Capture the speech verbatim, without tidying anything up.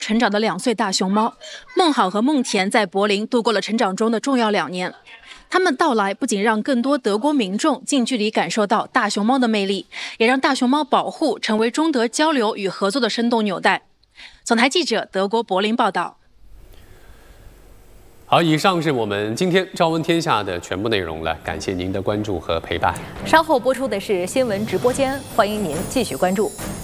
成长的两岁大熊猫孟好和孟田在柏林度过了成长中的重要两年。他们到来不仅让更多德国民众近距离感受到大熊猫的魅力，也让大熊猫保护成为中德交流与合作的生动纽带。总台记者德国柏林报道。 好，以上是我们今天《朝闻天下》的全部内容了，感谢您的关注和陪伴。 稍后播出的是新闻直播间，欢迎您继续关注。